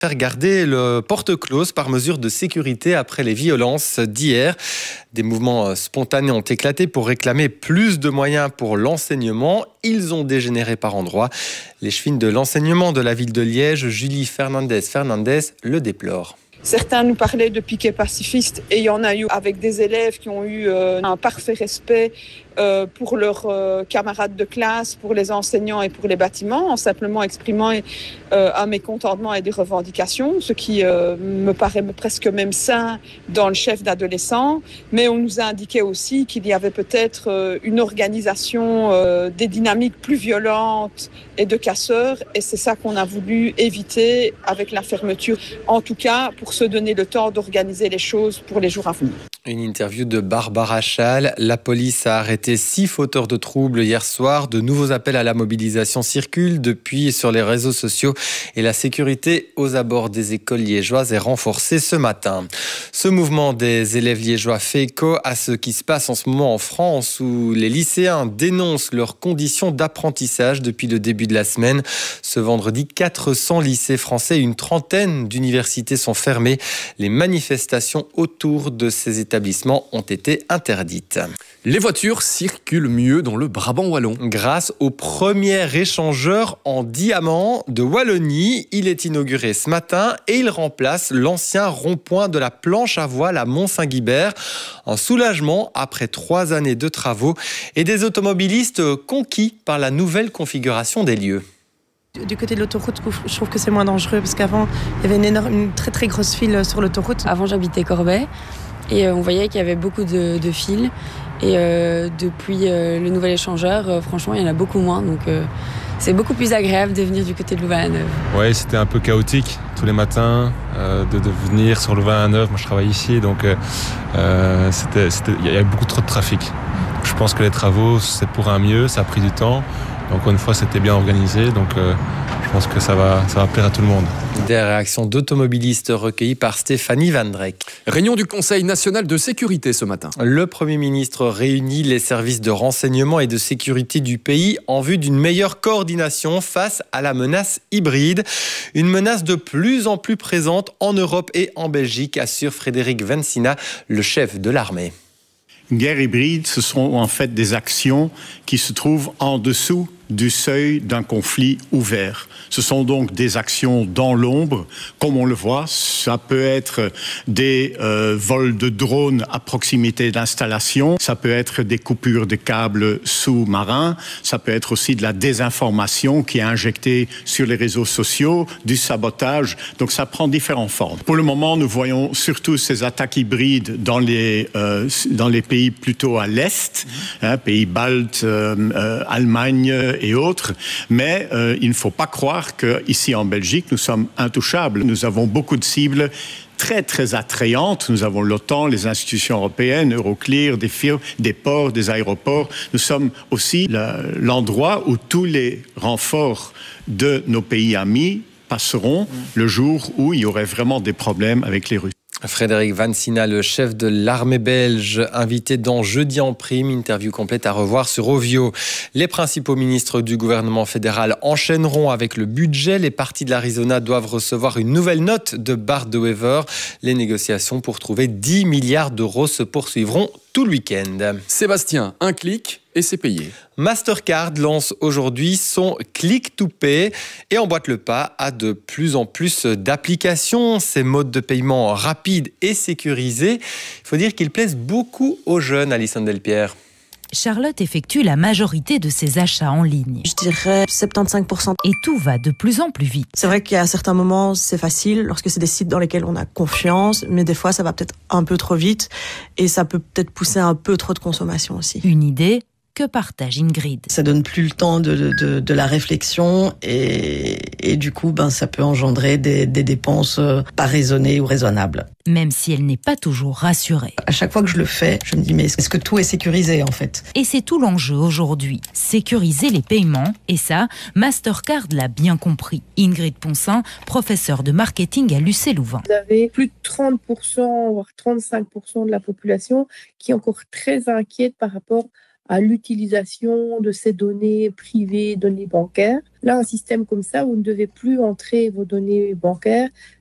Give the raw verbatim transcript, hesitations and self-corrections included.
Faire garder le porte close par mesure de sécurité après les violences d'hier. Des mouvements spontanés ont éclaté pour réclamer plus de moyens pour l'enseignement. Ils ont dégénéré par endroits. L'échevine de l'enseignement de la ville de Liège, Julie Fernandez-Fernandez, le déplore. Certains nous parlaient de piquets pacifistes et il y en a eu avec des élèves qui ont eu euh, un parfait respect euh, pour leurs euh, camarades de classe, pour les enseignants et pour les bâtiments, en simplement exprimant euh, un mécontentement et des revendications, ce qui euh, me paraît presque même sain dans le chef d'adolescents. Mais on nous a indiqué aussi qu'il y avait peut-être euh, une organisation euh, des dynamiques plus violentes et de casseurs, et c'est ça qu'on a voulu éviter avec la fermeture. En tout cas, pour se donner le temps d'organiser les choses pour les jours à venir. Une interview de Barbara Schall. La police a arrêté six fauteurs de troubles hier soir. De nouveaux appels à la mobilisation circulent depuis sur les réseaux sociaux et la sécurité aux abords des écoles liégeoises est renforcée ce matin. Ce mouvement des élèves liégeois fait écho à ce qui se passe en ce moment en France où les lycéens dénoncent leurs conditions d'apprentissage depuis le début de la semaine. Ce vendredi, quatre cents lycées français et une trentaine d'universités sont fermées. Les manifestations autour de ces établissements établissements ont été interdites. Les voitures circulent mieux dans le Brabant wallon. Grâce au premier échangeur en diamant de Wallonie, il est inauguré ce matin et il remplace l'ancien rond-point de la planche à voile à Mont-Saint-Guibert. Un soulagement après trois années de travaux et des automobilistes conquis par la nouvelle configuration des lieux. Du côté de l'autoroute, je trouve que c'est moins dangereux parce qu'avant, il y avait une, énorme, une très très grosse file sur l'autoroute. Avant, j'habitais Corbeil. Et on voyait qu'il y avait beaucoup de, de fils. Et euh, depuis euh, le nouvel échangeur, euh, franchement, il y en a beaucoup moins. Donc euh, c'est beaucoup plus agréable de venir du côté de Louvain-la-Neuve. Oui, c'était un peu chaotique tous les matins euh, de, de venir sur Louvain-la-Neuve. Moi, je travaille ici, donc euh, c'était, c'était, il y avait beaucoup trop de trafic. Je pense que les travaux, c'est pour un mieux. Ça a pris du temps. Encore une fois, c'était bien organisé. Donc euh, je pense que ça va, ça va plaire à tout le monde. Des réactions d'automobilistes recueillies par Stéphanie Van Drek. Réunion du Conseil national de sécurité ce matin. Le Premier ministre réunit les services de renseignement et de sécurité du pays en vue d'une meilleure coordination face à la menace hybride. Une menace de plus en plus présente en Europe et en Belgique, assure Frédéric Vansina, le chef de l'armée. Une guerre hybride, ce sont en fait des actions qui se trouvent en dessous du seuil d'un conflit ouvert. Ce sont donc des actions dans l'ombre, comme on le voit. Ça peut être des euh, vols de drones à proximité d'installations, ça peut être des coupures de câbles sous-marins, ça peut être aussi de la désinformation qui est injectée sur les réseaux sociaux, du sabotage. Donc ça prend différentes formes. Pour le moment, nous voyons surtout ces attaques hybrides dans les, euh, dans les pays plutôt à l'Est, hein, pays baltes, euh, euh, Allemagne et autres, mais euh, il ne faut pas croire qu'ici en Belgique, nous sommes intouchables. Nous avons beaucoup de cibles très très attrayantes. Nous avons l'OTAN, les institutions européennes, Euroclear, des firmes, des ports, des aéroports. Nous sommes aussi le, l'endroit où tous les renforts de nos pays amis passeront le jour où il y aurait vraiment des problèmes avec les Russes. Frédéric Vansina, le chef de l'armée belge, invité dans Jeudi en prime. Interview complète à revoir sur Ovio. Les principaux ministres du gouvernement fédéral enchaîneront avec le budget. Les partis de l'Arizona doivent recevoir une nouvelle note de Bart de Wever. Les négociations pour trouver dix milliards d'euros se poursuivront tout le week-end. Sébastien, un clic et c'est payé. Mastercard lance aujourd'hui son Click to Pay et emboîte le pas à de plus en plus d'applications. Ces modes de paiement rapides et sécurisés, il faut dire qu'ils plaisent beaucoup aux jeunes, Alison Delpierre. Charlotte effectue la majorité de ses achats en ligne. Je dirais soixante-quinze pour cent. Et tout va de plus en plus vite. C'est vrai qu'à certains moments, c'est facile lorsque c'est des sites dans lesquels on a confiance, mais des fois, ça va peut-être un peu trop vite et ça peut peut-être pousser un peu trop de consommation aussi. Une idée que partage Ingrid. Ça donne plus le temps de, de, de la réflexion et, et du coup, ben, ça peut engendrer des, des dépenses pas raisonnées ou raisonnables. Même si elle n'est pas toujours rassurée. À chaque fois que je le fais, je me dis, mais est-ce que tout est sécurisé en fait ? Et c'est tout l'enjeu aujourd'hui, sécuriser les paiements. Et ça, Mastercard l'a bien compris. Ingrid Poncin, professeure de marketing à l'U C Louvain. Vous avez plus de trente pour cent, voire trente-cinq pour cent de la population qui est encore très inquiète par rapport à l'utilisation de ces données privées, données bancaires. Là, un système comme ça, vous ne devez plus entrer vos données bancaires,